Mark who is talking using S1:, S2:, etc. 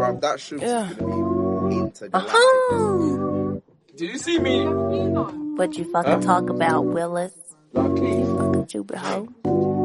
S1: Bro, that shroom's
S2: Yeah.
S1: gonna be intergalactic.
S3: Did you see me?
S4: What you fucking talk about, Willis? You fucking stupid hoe.